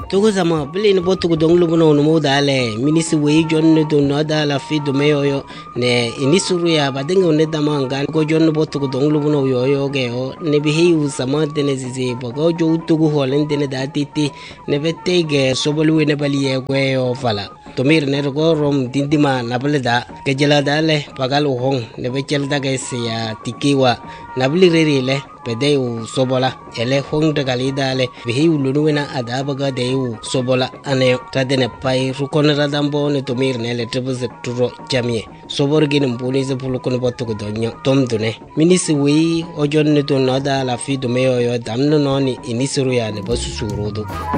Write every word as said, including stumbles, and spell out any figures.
tugu sama bili ni botu dong lu bono no dale minisi we jon do no dala fi do meyo yo ne inisuru ya badenga ne damanga go jon botu dong lu bono yo yo ge o ne bihi u sama dene zizi bogo jo tugu holen dene datiti ne bette ge sobolu ne bali ye gwe yo fala tomir ne go rom dindima nableda ke jela dale pagal hong ne bechel daga ya tikiwa nabli rerile pedeu sobola ele hong daga lidale bihi ulunuena adabaga deu sobola ane tadene pai rukon radambo ne tomir ne le trebuz turo jamie sobor gin mbuni ze pulukon botu ko donyo tom dune minisi wi ojon ne to nada la fi do meyo yo damno noni inisuru ya ne basu surudu